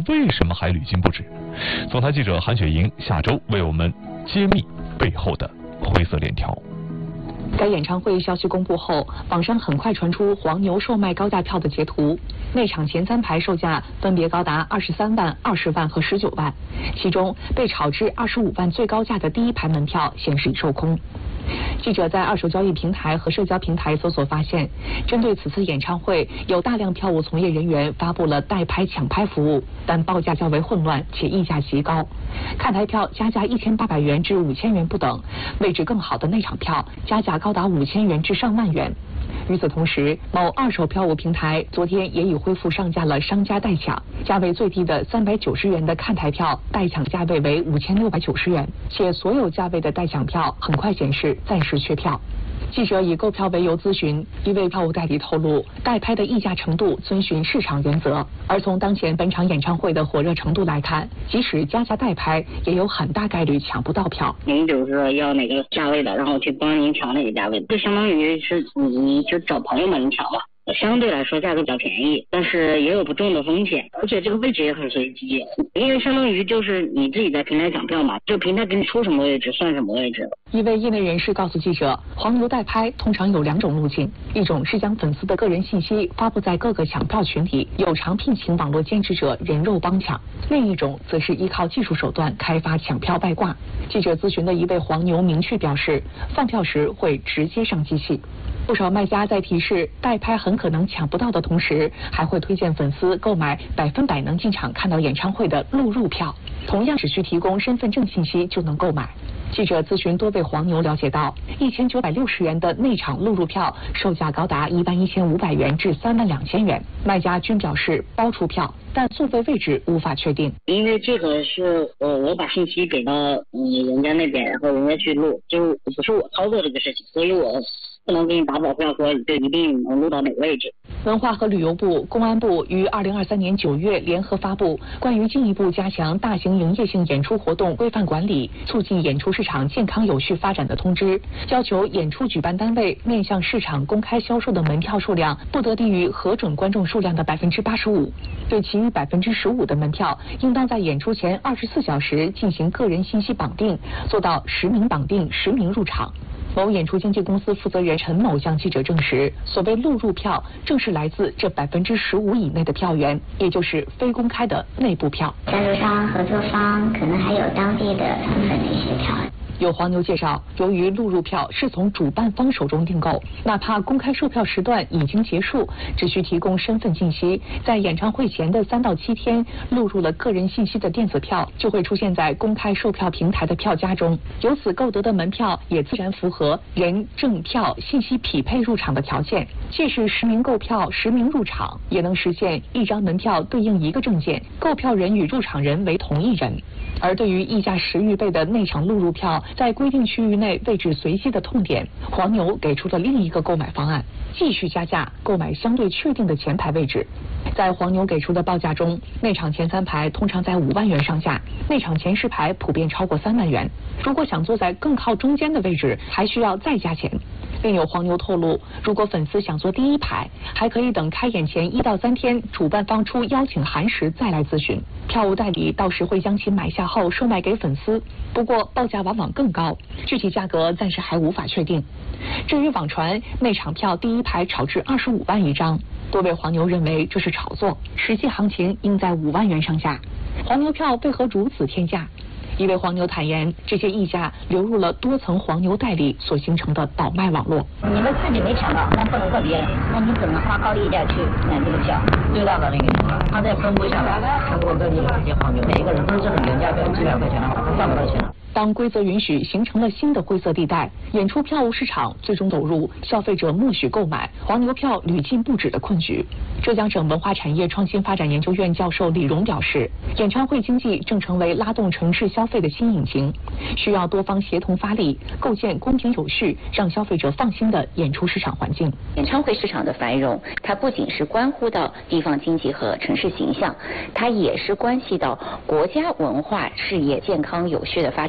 为什么还屡禁不止？总台记者韩雪莹下周为我们揭秘背后的灰色链条。 该演唱会消息公布后，网上很快传出黄牛售卖高价票的截图。内场前3排售价分别高达23万、20万和19万，其中被炒至25万最高价的第1排门票显示已售空。记者在二手交易平台和社交平台搜索发现，针对此次演唱会，有大量票务从业人员发布了代拍抢拍服务，但报价较为混乱且溢价极高。看台票加价1800元至5000元不等，位置更好的内场票加价高达5000元至上万元。与此同时，某二手票务平台昨天也已恢复上架了商家代抢，价位最低的390元的看台票代抢价位为5690元，且所有价位的代抢票很快显示暂时缺票。记者以购票为由咨询，一位票务代理透露，代拍的溢价程度遵循市场原则，而从当前本场演唱会的火热程度来看，即使加价代拍，也有很大概率抢不到票。 您就是说要哪个价位的，然后去帮您抢哪个价位，就相当于是你就找朋友们抢嘛。相对来说价格比较便宜，但是也有不中的风险，而且这个位置也很随机，因为相当于就是你自己在平台抢票嘛，就平台给你出什么位置算什么位置。 一位业内人士告诉记者，黄牛代拍通常有2种路径，一种是将粉丝的个人信息发布在各个抢票群里，有偿聘请网络兼职者人肉帮抢；另一种则是依靠技术手段开发抢票外挂。记者咨询的一位黄牛明确表示，放票时会直接上机器。不少卖家在提示代拍很可能抢不到的同时，还会推荐粉丝购买100%能进场看到演唱会的录入票，同样只需提供身份证信息就能购买。记者咨询多位黄牛了解到，1960元的内场录入票售价高达11500元至32000元，卖家均表示包出票，但座位位置无法确定。 因为这个是我把信息给到人家那边，然后人家去录，就不是我操作这个事情，所以我不能给你打保票说就一定能录到哪个位置。 文化和旅游部、公安部于2023年9月联合发布关于进一步加强大型营业性演出活动规范管理，促进演出市场健康有序发展的通知，要求演出举办单位面向市场公开销售的门票数量不得低于核准观众数量的85%，对其余15%的门票，应当在演出前24小时进行个人信息绑定，做到实名绑定、实名入场。某演出经纪公司负责人陈某向记者证实，所谓录入票正是来自这15%以内的票源，也就是非公开的内部票。 赞助商、合作方可能还有当地的成分的一些票。 有黄牛介绍，由于录入票是从主办方手中订购，哪怕公开售票时段已经结束，只需提供身份信息，在演唱会前的3到7天录入了个人信息的电子票，就会出现在公开售票平台的票夹中，由此购得的门票也自然符合人证票信息匹配入场的条件。既是实名购票、实名入场，也能实现一张门票对应一个证件，购票人与入场人为同一人。而对于溢价10余倍的内场录入票，在规定区域内位置随机的痛点，黄牛给出了另一个购买方案，继续加价购买相对确定的前排位置。在黄牛给出的报价中，内场前3排通常在5万元上下，内场前10排普遍超过3万元。如果想坐在更靠中间的位置，还需要再加钱。另有黄牛透露，如果粉丝想坐第1排，还可以等开演前1到3天，主办方出邀请函时再来咨询，票务代理到时会将其买下后售卖给粉丝，不过报价往往更高，具体价格暂时还无法确定。至于网传内场票第1排炒至25万一张，多位黄牛认为这是炒作，实际行情应在5万元上下。黄牛票为何如此天价？一位黄牛坦言，这些溢价流入了多层黄牛代理所形成的倒卖网络。 你们自己没抢到，那不能怪别人，那你只能花高溢价去买这个票。 最大的那个情况，他再分布下来，全国各地的这些黄牛，每一个人都是这种原价标700块钱的话，他赚不到钱了。 当规则允许形成了新的灰色地带，演出票务市场最终走入消费者默许购买、黄牛票屡禁不止的困局。浙江省文化产业创新发展研究院教授李荣表示，演唱会经济正成为拉动城市消费的新引擎，需要多方协同发力，构建公平有序、让消费者放心的演出市场环境。 演唱会市场的繁荣，它不仅是关乎到地方经济和城市形象，它也是关系到国家文化事业健康有序的发展。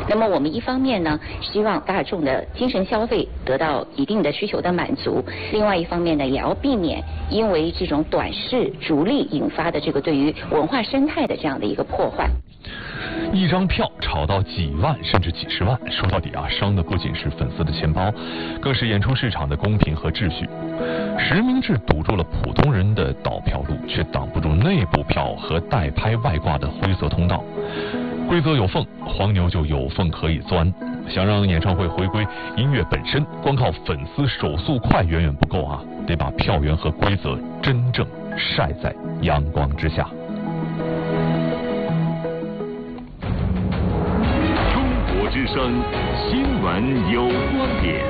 那么我们一方面呢，希望大众的精神消费得到一定的需求的满足，另外一方面呢，也要避免因为这种短视逐利引发的这个对于文化生态的这样的一个破坏。 一张票炒到几万甚至几十万，说到底伤的不仅是粉丝的钱包，更是演出市场的公平和秩序。实名制堵住了普通人的倒票路，却挡不住内部票和代拍外挂的灰色通道。规则有缝，黄牛就有缝可以钻。想让演唱会回归音乐本身，光靠粉丝手速快远远不够得把票源和规则真正晒在阳光之下。 之声新闻有观点，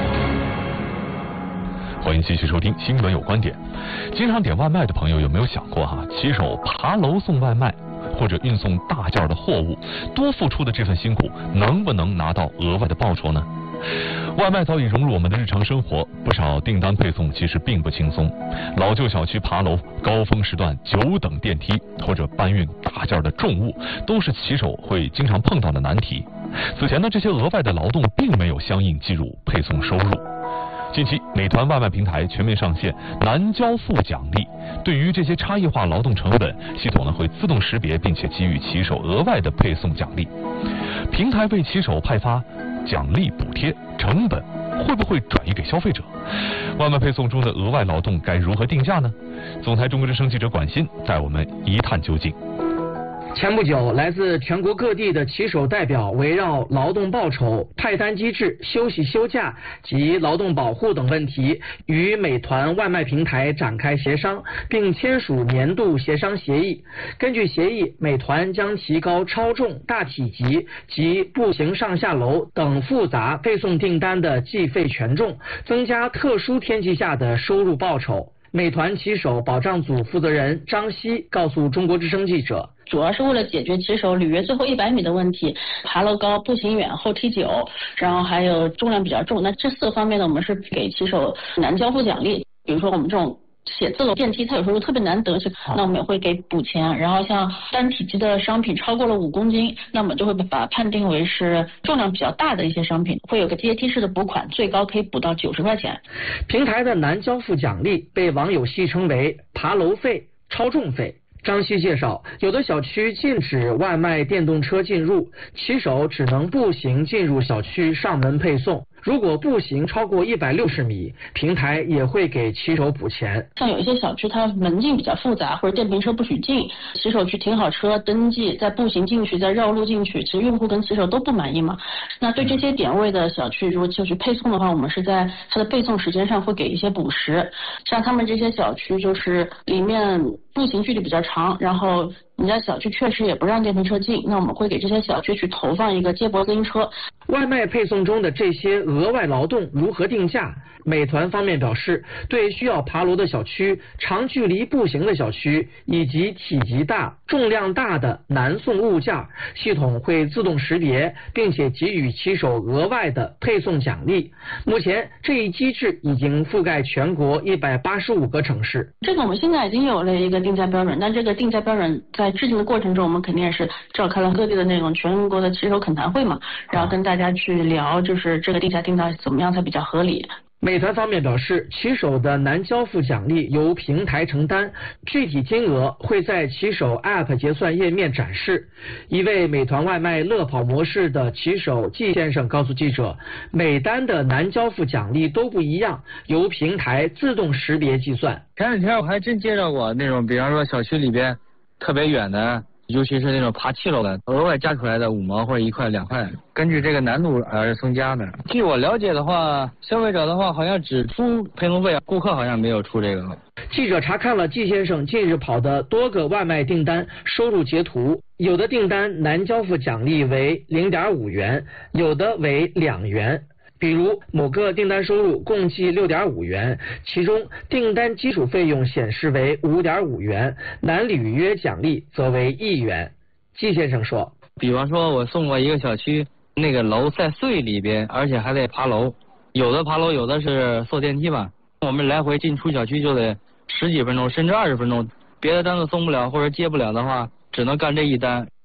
欢迎继续收听新闻有观点。经常点外卖的朋友有没有想过骑手爬楼送外卖或者运送大件的货物，多付出的这份辛苦能不能拿到额外的报酬呢？外卖早已融入我们的日常生活，不少订单配送其实并不轻松。老旧小区爬楼、高峰时段久等电梯或者搬运大件的重物，都是骑手会经常碰到的难题。此前呢，这些额外的劳动并没有相应计入配送收入。近期，美团外卖平台全面上线难交付奖励，对于这些差异化劳动成本，系统呢会自动识别，并且给予骑手额外的配送奖励。平台为骑手派发奖励补贴，成本会不会转移给消费者？外卖配送中的额外劳动该如何定价呢？总台中国之声记者管鑫带我们一探究竟。 前不久，来自全国各地的骑手代表围绕劳动报酬、派单机制、休息休假及劳动保护等问题，与美团外卖平台展开协商，并签署年度协商协议。根据协议，美团将提高超重、大体积及步行上下楼等复杂配送订单的计费权重，增加特殊天气下的收入报酬。美团骑手保障组负责人张希告诉中国之声记者， 主要是为了解决骑手履约最后100米的问题，爬楼高、步行远、后踢久，然后还有重量比较重。那这4个方面呢，我们是给骑手难交付奖励。比如说我们这种写字楼电梯，它有时候特别难得，那我们也会给补钱。然后像单体积的商品超过了5公斤，那我们就会把它判定为是重量比较大的一些商品，会有个阶梯式的补款，最高可以补到90块钱。 平台的难交付奖励被网友戏称为爬楼费、超重费。张希介绍，有的小区禁止外卖电动车进入，骑手只能步行进入小区上门配送。如果步行超过160米，平台也会给骑手补钱。 像有一些小区它门禁比较复杂，或者电瓶车不许进，骑手去停好车登记，再步行进去，再绕路进去，其实用户跟骑手都不满意嘛。那对这些点位的小区，如果就是配送的话，我们是在它的配送时间上会给一些补时。像他们这些小区就是里面步行距离比较长，然后人家小区确实也不让电瓶车进，那我们会给这些小区去投放一个接驳自行车。 外卖配送中的这些额外劳动如何定价？美团方面表示，对需要爬楼的小区、长距离步行的小区以及体积大、重量大的难送物件，系统会自动识别，并且给予骑手额外的配送奖励。目前这一机制已经覆盖全国185个城市。 这个我们现在已经有了一个定价标准，但这个定价标准在制定的过程中，我们肯定也是召开了各地的那种全国的骑手恳谈会嘛，然后跟大家去聊，就是这个定价怎么样才比较合理。 美团方面表示，骑手的难交付奖励由平台承担，具体金额会在骑手 App 结算页面展示。一位美团外卖乐跑模式的骑手季先生告诉记者，每单的难交付奖励都不一样，由平台自动识别计算。 前2天我还真接到过那种，比方说小区里边特别远的，尤其是那种爬7楼的，额外加出来的5毛或者1块2块，根据这个难度而增加的。据我了解的话，消费者的话好像只出配送费，顾客好像没有出这个。 记者查看了季先生近日跑的多个外卖订单收入截图，有的订单难交付奖励为0.5元，有的为2元。比如某个订单收入共计6.5元，其中订单基础费用显示为5.5元，难履约奖励则为1元。季先生说， 比方说我送过一个小区，那个楼在隧里边，而且还得爬楼，有的爬楼，有的是坐电梯吧，我们来回进出小区就得10几分钟甚至20分钟，别的单子送不了或者接不了的话，只能干这一单。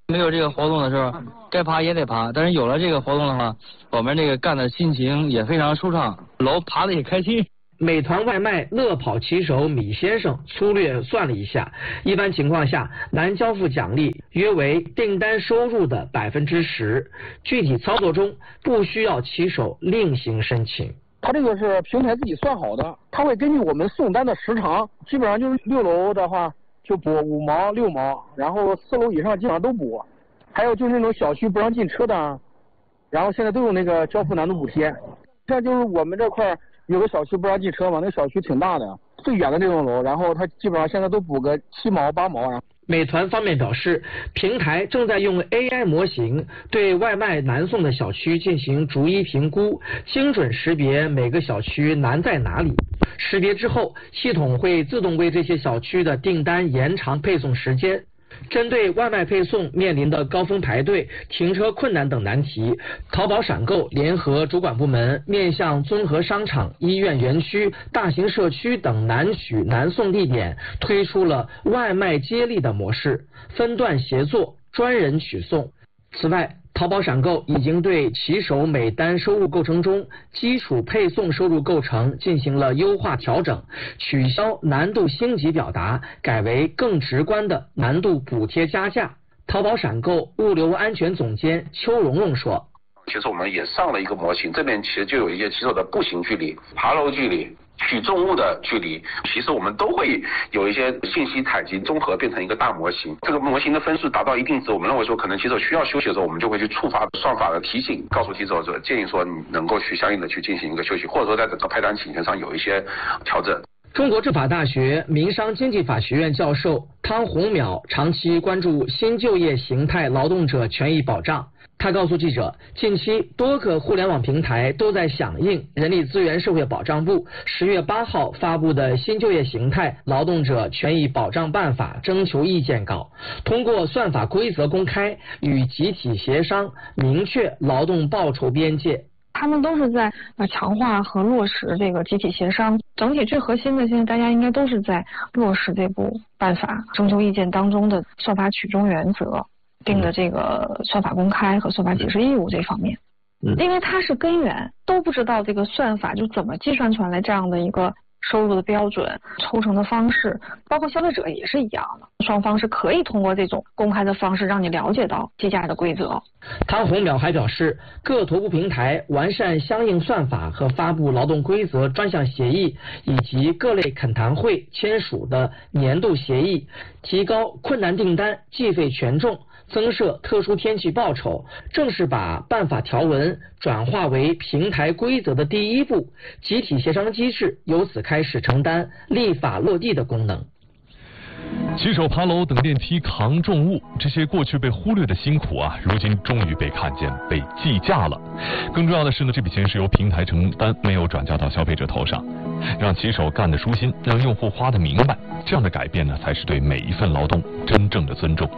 没有这个活动的时候，该爬也得爬，但是有了这个活动的话，我们这个干的心情也非常舒畅，楼爬的也开心。 美团外卖乐跑骑手米先生粗略算了一下，一般情况下难交付奖励约为订单收入的10%，具体操作中不需要骑手另行申请。 他这个是平台自己算好的，他会根据我们送单的时长，基本上就是6楼的话就补5毛6毛，然后4楼以上基本上都补。还有就是那种小区不让进车的，然后现在都有那个交付难度补贴。像就是我们这块有个小区不让进车嘛，那个小区挺大的，最远的那栋楼，然后他基本上现在都补个7毛8毛啊。 美团方面表示，平台正在用 AI 模型对外卖难送的小区进行逐一评估，精准识别每个小区难在哪里。识别之后，系统会自动为这些小区的订单延长配送时间。针对外卖配送面临的高峰排队、停车困难等难题，淘宝闪购联合主管部门面向综合商场、医院园区、大型社区等难取难送地点，推出了外卖接力的模式，分段协作，专人取送。此外，淘宝闪购已经对骑手每单收入构成中基础配送收入构成进行了优化调整，取消难度星级表达，改为更直观的难度补贴加价。淘宝闪购物流安全总监邱蓉蓉说， 其实我们也上了一个模型，这边其实就有一些骑手的步行距离、爬楼距离、取重物的距离，其实我们都会有一些信息采集综合变成一个大模型。这个模型的分数达到一定值，我们认为说可能骑手需要休息的时候，我们就会去触发算法的提醒，告诉骑手说建议说你能够去相应的去进行一个休息，或者说在整个派单请求上有一些调整。 中国政法大学民商经济法学院教授汤洪淼长期关注新就业形态劳动者权益保障。他告诉记者，近期多个互联网平台都在响应人力资源社会保障部10月8号发布的新就业形态劳动者权益保障办法征求意见稿，通过算法规则公开与集体协商，明确劳动报酬边界。 他们都是在强化和落实这个集体协商，整体最核心的现在大家应该都是在落实这部办法征求意见当中的算法取中原则定的这个算法公开和算法解释义务这方面，因为它是根源，都不知道这个算法就怎么计算出来这样的一个收入的标准、抽成的方式，包括消费者也是一样的，双方是可以通过这种公开的方式让你了解到计价的规则。 汤洪淼还表示，各头部平台完善相应算法和发布劳动规则专项协议，以及各类恳谈会签署的年度协议，提高困难订单计费权重，增设特殊天气报酬，正是把办法条文转化为平台规则的第一步，集体协商机制由此开始承担立法落地的功能。 骑手爬楼、等电梯、扛重物，这些过去被忽略的辛苦啊，如今终于被看见、被计价了。更重要的是呢，这笔钱是由平台承担，没有转嫁到消费者头上，让骑手干得舒心，让用户花得明白，这样的改变呢，才是对每一份劳动真正的尊重。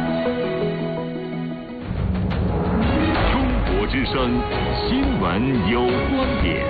中国之声新闻有观点。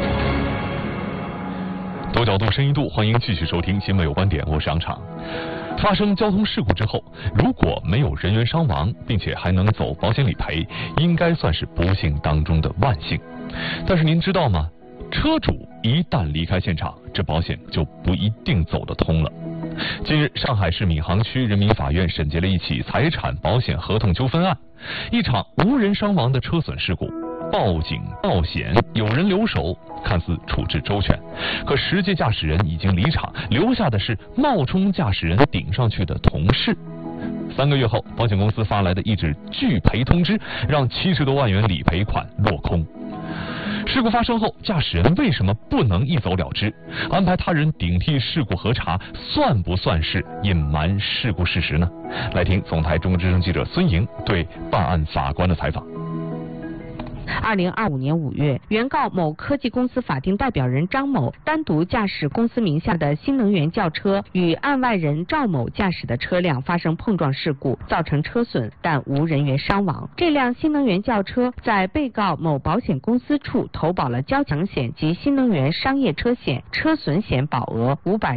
多角度深一度，欢迎继续收听新闻有观点，我是杨昶。发生交通事故之后，如果没有人员伤亡，并且还能走保险理赔，应该算是不幸当中的万幸。但是您知道吗？车主一旦离开现场，这保险就不一定走得通了。近日，上海市闵行区人民法院审结了一起财产保险合同纠纷案，一场无人伤亡的车损事故。报警报险，有人留守，看似处置周全，可实际驾驶人已经离场，留下的是冒充驾驶人顶上去的同事。3个月后，保险公司发来的一纸拒赔通知，让70多万元理赔款落空。事故发生后，驾驶人为什么不能一走了之？安排他人顶替事故核查，算不算是隐瞒事故事实呢？来听总台中国之声记者孙莹对办案法官的采访。 2025年5月，原告某科技公司法定代表人张某单独驾驶公司名下的新能源轿车，与案外人赵某驾驶的车辆发生碰撞事故，造成车损，但无人员伤亡。这辆新能源轿车在被告某保险公司处投保了交强险及新能源商业车险，车损险保额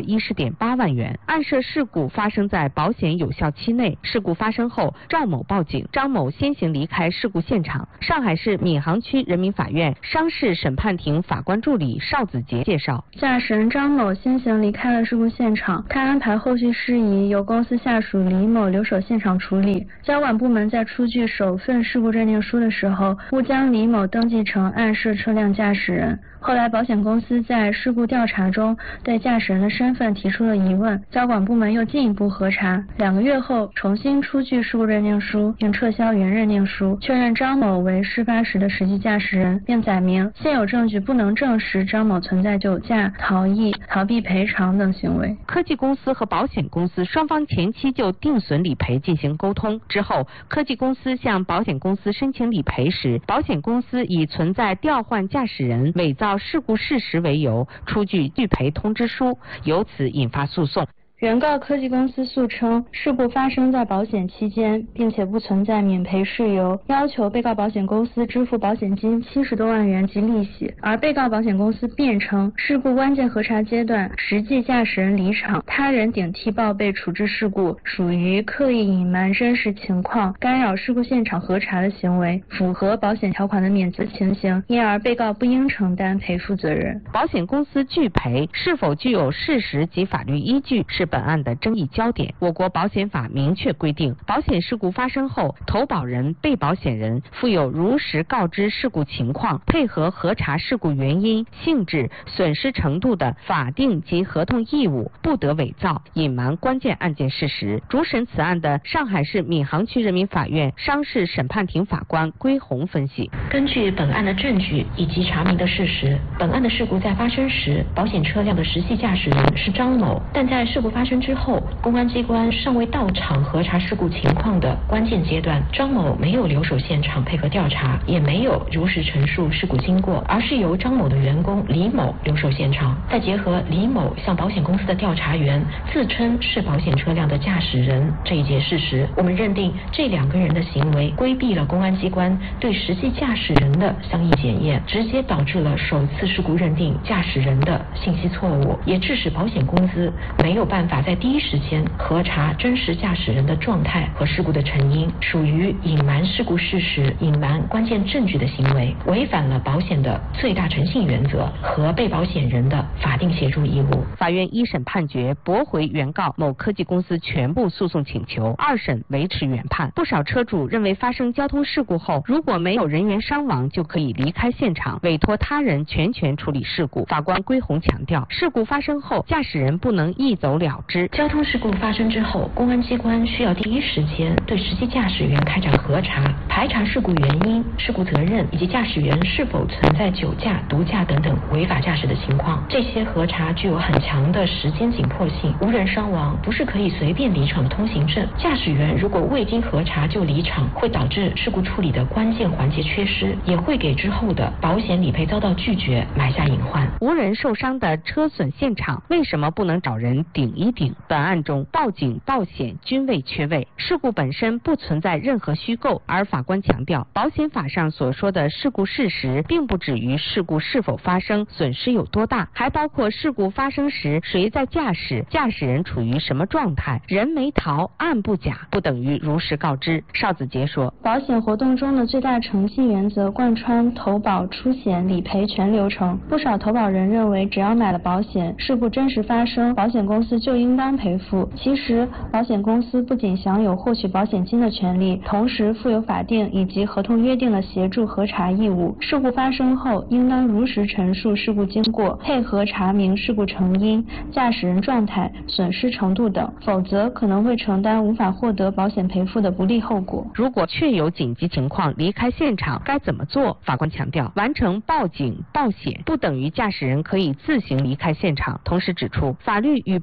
510.8万元。案涉事故发生在保险有效期内，事故发生后，赵某报警，张某先行离开事故现场。上海市闵行区人民法院商事审判庭法官助理邵子杰介绍， 驾驶人张某先行离开了事故现场，他安排后续事宜由公司下属李某留守现场处理。交管部门在出具首份事故认定书的时候，误将李某登记成案涉车辆驾驶人。后来保险公司在事故调查中对驾驶人的身份提出了疑问，交管部门又进一步核查，2个月后重新出具事故认定书，并撤销原认定书，确认张某为事发时的实际驾驶人，并载明现有证据不能证实张某存在酒驾、逃逸、逃避赔偿等行为。 科技公司和保险公司双方前期就定损理赔进行沟通，之后科技公司向保险公司申请理赔时，保险公司以存在调换驾驶人、伪造事故事实为由，出具拒赔通知书，由此引发诉讼。 原告科技公司诉称，事故发生在保险期间，并且不存在免赔事由，要求被告保险公司支付保险金70多万元及利息。而被告保险公司辩称，事故关键核查阶段，实际驾驶人离场，他人顶替报备处置事故，属于刻意隐瞒真实情况、干扰事故现场核查的行为，符合保险条款的免责情形，因而被告不应承担赔付责任。 保险公司拒赔是否具有事实及法律依据，是本案的争议焦点。我国保险法明确规定，保险事故发生后，投保人、被保险人负有如实告知事故情况，配合核查事故原因、性质、损失程度的法定及合同义务，不得伪造、隐瞒关键案件事实。主审此案的上海市闵行区人民法院商事审判庭法官归红分析， 根据本案的证据以及查明的事实，本案的事故在发生时，保险车辆的实际驾驶人是张某，但在事故发生之后，公安机关尚未到场核查事故情况的关键阶段，张某没有留守现场配合调查，也没有如实陈述事故经过，而是由张某的员工李某留守现场。再结合李某向保险公司的调查员自称是保险车辆的驾驶人这一节事实，我们认定这2个人的行为规避了公安机关对实际驾驶人的相应检验，直接导致了首次事故认定驾驶人的信息错误，也致使保险公司没有办法在第一时间核查真实驾驶人的状态和事故的成因，属于隐瞒事故事实、隐瞒关键证据的行为，违反了保险的最大诚信原则和被保险人的法定协助义务。 法院一审判决驳回原告某科技公司全部诉讼请求，2审维持原判。不少车主认为发生交通事故后，如果没有人员伤亡，就可以离开现场，委托他人全权处理事故。法官归红强调，事故发生后，驾驶人不能一走了之。 交通事故发生之后，公安机关需要第一时间对实际驾驶员开展核查，排查事故原因、事故责任以及驾驶员是否存在酒驾、毒驾等等违法驾驶的情况。这些核查具有很强的时间紧迫性，无人伤亡不是可以随便离场的通行证。驾驶员如果未经核查就离场，会导致事故处理的关键环节缺失，也会给之后的保险理赔遭到拒绝埋下隐患。 无人受伤的车损现场，为什么不能找人顶一顶？本案中报警、报险均未缺位，事故本身不存在任何虚构。而法官强调，保险法上所说的事故事实，并不止于事故是否发生、损失有多大，还包括事故发生时谁在驾驶、驾驶人处于什么状态、人没逃、案不假，不等于如实告知。邵子杰说， 保险活动中的最大诚信原则贯穿投保、出险、理赔全流程。不少投保人认为，只要买了保险，事故真实发生，保险公司就应当赔付。其实，保险公司不仅享有获取保险金的权利，同时负有法定以及合同约定的协助核查义务。事故发生后，应当如实陈述事故经过，配合查明事故成因、驾驶人状态、损失程度等，否则可能会承担无法获得保险赔付的不利后果。 如果确有紧急情况离开现场，该怎么做？法官强调，完成报警、报险不等于驾驶人可以自行离开现场。同时指出，法律与保险合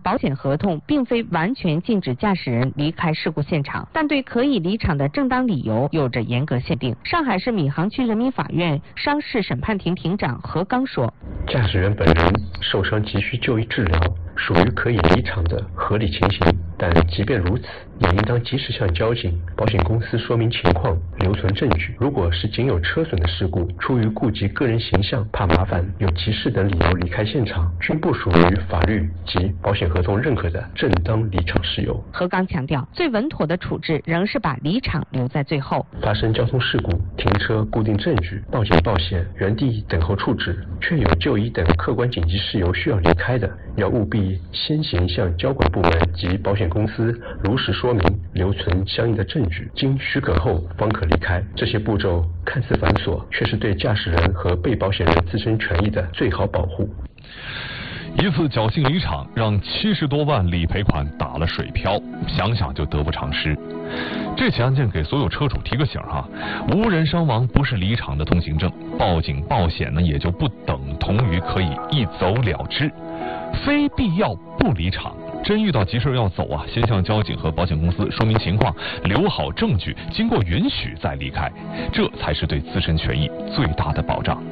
合同并非完全禁止驾驶人离开事故现场，但对可以离场的正当理由有着严格限定。上海市闵行区人民法院商事审判庭庭长何刚说： 驾驶员本人受伤急需就医治疗，属于可以离场的合理情形，但即便如此，也应当及时向交警、保险公司说明情况，留存证据。如果是仅有车损的事故，出于顾及个人形象、怕麻烦、有急事等理由离开现场，均不属于法律及保险合同认可的正当离场事由。 何刚强调，最稳妥的处置仍是把离场留在最后。 发生交通事故，停车固定证据、报警报险、原地等候处置，确有就医等客观紧急事由需要离开的，要务必先行向交管部门及保险公司如实说明，留存相应的证据，经许可后方可离开。这些步骤看似繁琐，却是对驾驶人和被保险人自身权益的最好保护。 一次侥幸离场，让70多万理赔款打了水漂，想想就得不偿失。这起案件给所有车主提个醒哈，无人伤亡不是离场的通行证，报警报险呢也就不等同于可以一走了之，非必要不离场。真遇到急事要走啊，先向交警和保险公司说明情况，留好证据，经过允许再离开，这才是对自身权益最大的保障。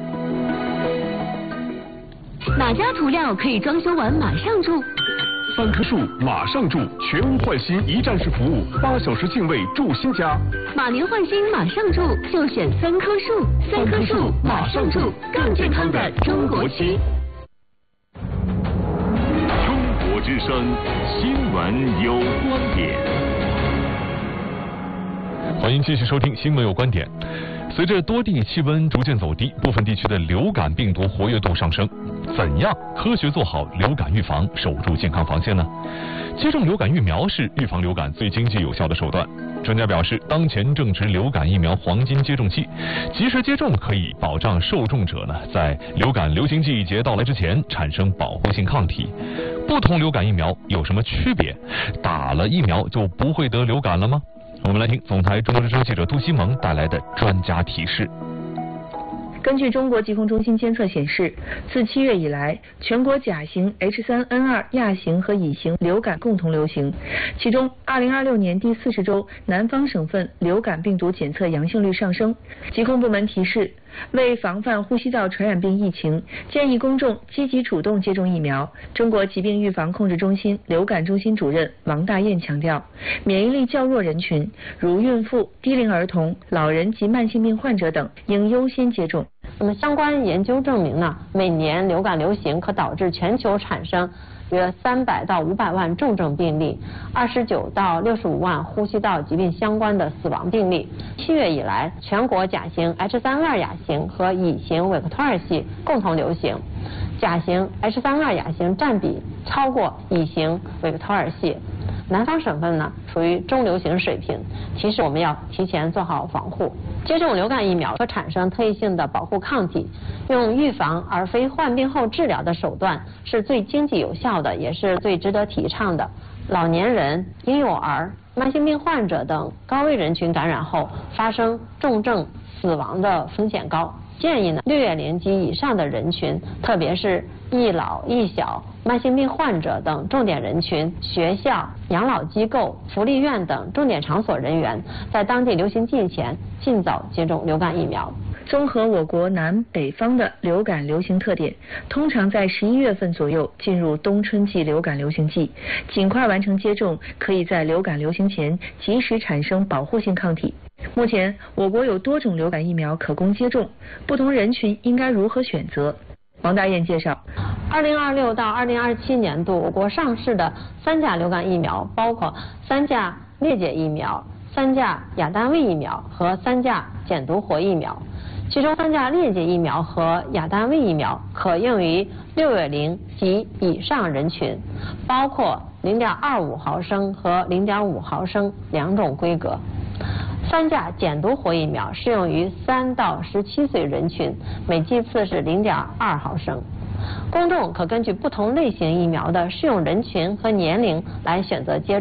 哪家涂料可以装修完马上住？ 3棵树马上住，全屋换新一站式服务，8小时净位住新家。 马年换新马上住，就选3棵树，3棵树马上住，更健康的中国区。 中国之声新闻有观点。 欢迎继续收听新闻有观点。随着多地气温逐渐走低，部分地区的流感病毒活跃度上升，怎样科学做好流感预防，守住健康防线呢？接种流感疫苗是预防流感最经济有效的手段。专家表示，当前正值流感疫苗黄金接种期，及时接种可以保障受众者呢在流感流行季节到来之前产生保护性抗体。不同流感疫苗有什么区别？打了疫苗就不会得流感了吗？我们来听总台中国之声记者杜西蒙带来的专家提示。 根据中国疾控中心监测显示，自7月以来，全国甲型、H3N2 亚型和乙型流感共同流行。其中，2026年第40周，南方省份流感病毒检测阳性率上升。疾控部门提示，为防范呼吸道传染病疫情，建议公众积极主动接种疫苗。中国疾病预防控制中心流感中心主任王大燕强调，免疫力较弱人群，如孕妇、低龄儿童、老人及慢性病患者等，应优先接种。 那么相关研究证明呢，每年流感流行可导致全球产生约300到500万重症病例，29到65万呼吸道疾病相关的死亡病例。7月以来，全国甲型、H3N2 亚型和乙型韦克托尔系共同流行，甲型、H3N2 亚型占比超过乙型韦克托尔系。南方省份呢属于中流行水平，其实我们要提前做好防护。接种流感疫苗可产生特异性的保护抗体，用预防而非患病后治疗的手段是最经济有效的，也是最值得提倡的。老年人、婴幼儿、慢性病患者等高危人群感染后发生重症死亡的风险高。建议呢，6月龄及以上的人群，特别是易老、易小、慢性病患者等重点人群，学校、养老机构、福利院等重点场所人员，在当地流行季前尽早接种流感疫苗。 综合我国南北方的流感流行特点，通常在11月份左右进入冬春季流感流行季，尽快完成接种，可以在流感流行前及时产生保护性抗体。目前，我国有多种流感疫苗可供接种，不同人群应该如何选择？王大燕介绍 ，2026到2027年度我国上市的3价流感疫苗包括3价裂解疫苗、3价亚单位疫苗和3价减毒活疫苗。其中3价裂解疫苗和亚单位疫苗可用于6月龄及以上人群，包括0.25毫升和0.5毫升2种规格。3价减毒活疫苗适用于3到17岁人群，每剂次是0.2毫升。公众可根据不同类型疫苗的适用人群和年龄来选择接种。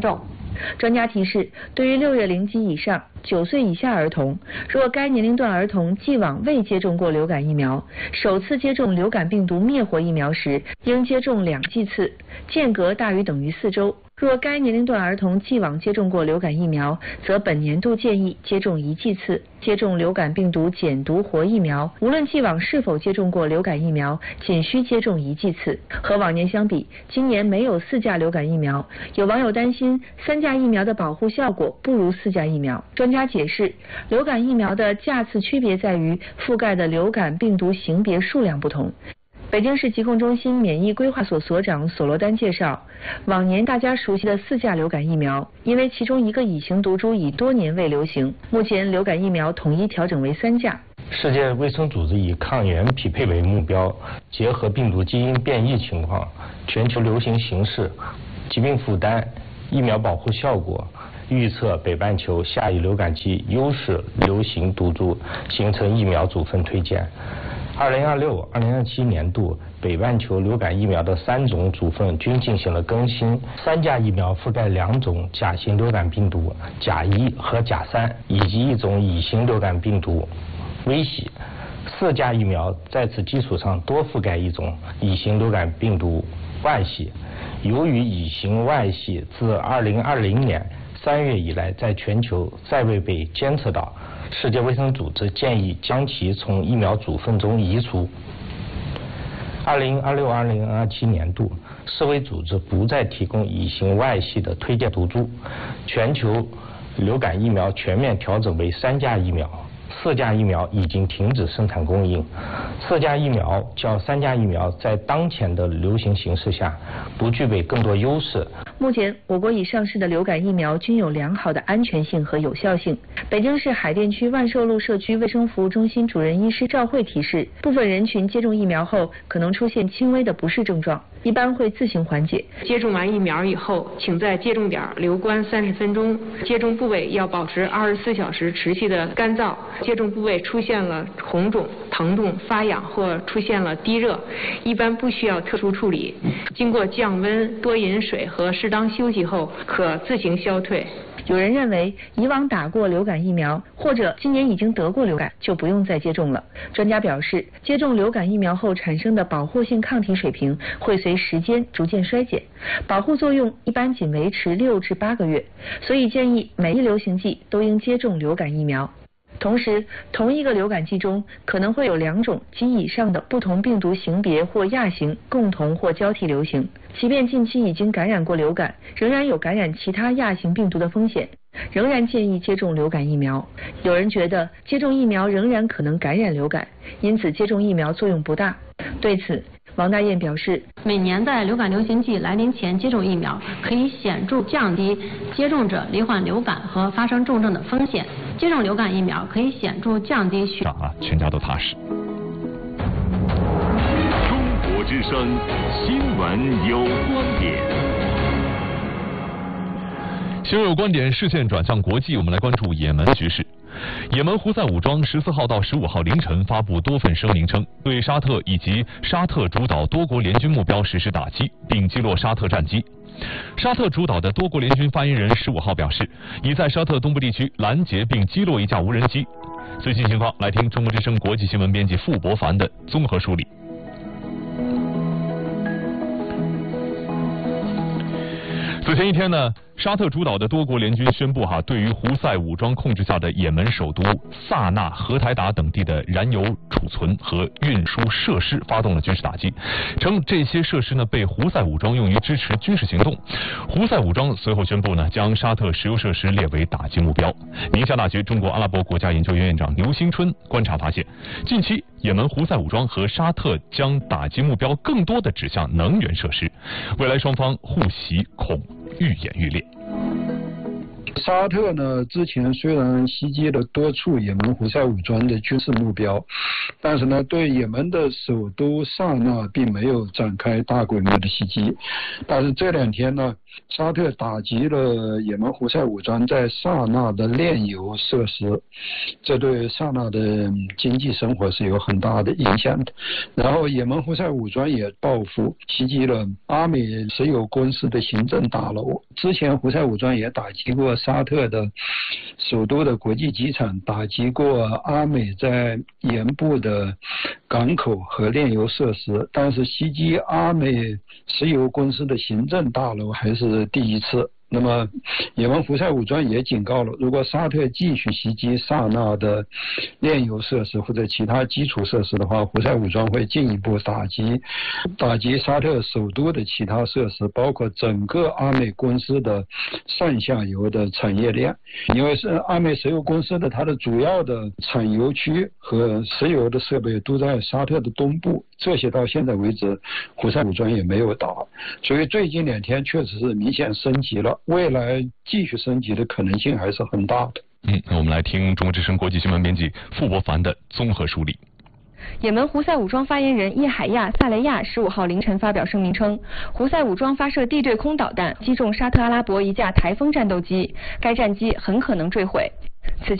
专家提示，对于6月龄及以上、9岁以下儿童，若该年龄段儿童既往未接种过流感疫苗，首次接种流感病毒灭活疫苗时，应接种2剂次，间隔大于等于4周。若该年龄段儿童既往接种过流感疫苗，则本年度建议接种1剂次。接种流感病毒减毒活疫苗，无论既往是否接种过流感疫苗，仅需接种1剂次。和往年相比，今年没有4价流感疫苗，有网友担心3价疫苗的保护效果不如4价疫苗。专家解释，流感疫苗的价次区别在于覆盖的流感病毒型别数量不同。北京市疾控中心免疫规划所所长索罗丹介绍，往年大家熟悉的4价流感疫苗，因为其中一个乙型毒株已多年未流行，目前流感疫苗统一调整为3价。 世界卫生组织以抗原匹配为目标，结合病毒基因变异情况、全球流行形势、疾病负担、疫苗保护效果，预测北半球下一流感季优势流行毒株，形成疫苗组分推荐。2026-2027年度北半球流感疫苗的3种组分均进行了更新，3价疫苗覆盖2种甲型流感病毒甲1和甲3，以及1种乙型流感病毒微喜。4价疫苗在此基础上多覆盖1种乙型流感病毒万喜。由于乙型万喜自2020年3月以来在全球再未被监测到，世界卫生组织建议将其从疫苗组分中移除。2026-2027年度，世卫组织不再提供乙型外系的推荐毒株，全球流感疫苗全面调整为3价疫苗，4价疫苗已经停止生产供应。4价疫苗较3价疫苗在当前的流行形势下不具备更多优势。 目前，我国已上市的流感疫苗均有良好的安全性和有效性。北京市海淀区万寿路社区卫生服务中心主任医师赵慧提示，部分人群接种疫苗后可能出现轻微的不适症状，一般会自行缓解。 接种完疫苗以后，请在接种点留观30分钟，接种部位要保持24小时持续的干燥。接种部位出现了红肿、疼痛、发痒或出现了低热，一般不需要特殊处理。经过降温、多饮水和适当休息后，可自行消退。 有人认为，以往打过流感疫苗或者今年已经得过流感，就不用再接种了。专家表示，接种流感疫苗后产生的保护性抗体水平会随时间逐渐衰减，保护作用一般仅维持6至8个月，所以建议每一流行季都应接种流感疫苗。同时，同一个流感季中可能会有2种及以上的不同病毒型别或亚型共同或交替流行。即便近期已经感染过流感，仍然有感染其他亚型病毒的风险，仍然建议接种流感疫苗。有人觉得接种疫苗仍然可能感染流感，因此接种疫苗作用不大。对此，王大雁表示， 每年在流感流行季来临前接种疫苗，可以显著降低接种者罹患流感和发生重症的风险。接种流感疫苗可以显著降低全家都踏实。 中国之声新闻有观点。 新闻有观点，视线转向国际，我们来关注也门局势。也门胡塞武装14号到15号凌晨发布多份声明称，对沙特以及沙特主导多国联军目标实施打击，并击落沙特战机。沙特主导的多国联军发言人15号表示，已在沙特东部地区拦截并击落一架无人机。最新情况，来听中国之声国际新闻编辑傅博凡的综合梳理。此前一天呢，沙特主导的多国联军宣布对于胡塞武装控制下的也门首都萨那、荷台达等地的燃油储存和运输设施发动了军事打击，称这些设施呢被胡塞武装用于支持军事行动。胡塞武装随后宣布呢，将沙特石油设施列为打击目标。宁夏大学中国阿拉伯国家研究院院长牛新春观察发现，近期也门胡塞武装和沙特将打击目标更多的指向能源设施，未来双方互袭恐愈演愈烈。 沙特呢，之前虽然袭击了多处也门胡塞武装的军事目标，但是呢，对也门的首都萨那并没有展开大规模的袭击。但是这2天呢，沙特打击了也门胡塞武装在萨那的炼油设施，这对萨那的经济生活是有很大的影响的。然后也门胡塞武装也报复袭击了阿美石油公司的行政大楼。之前胡塞武装也打击过沙特的首都的国际机场，打击过阿美在盐部的港口和炼油设施，但是袭击阿美石油公司的行政大楼还是第一次。那么也门胡塞武装也警告了，如果沙特继续袭击萨那的炼油设施或者其他基础设施的话，胡塞武装会进一步打击沙特首都的其他设施，包括整个阿美公司的上下游的产业链。因为是阿美石油公司的它的主要的产油区和石油的设备都在沙特的东部，这些到现在为止胡塞武装也没有打，所以最近2天确实是明显升级了，未来继续升级的可能性还是很大的。 那我们来听中国之声国际新闻编辑傅博凡的综合梳理。 也门胡塞武装发言人叶海亚·萨雷亚15号凌晨发表声明称，胡塞武装发射地对空导弹击中沙特阿拉伯一架台风战斗机，该战机很可能坠毁。此前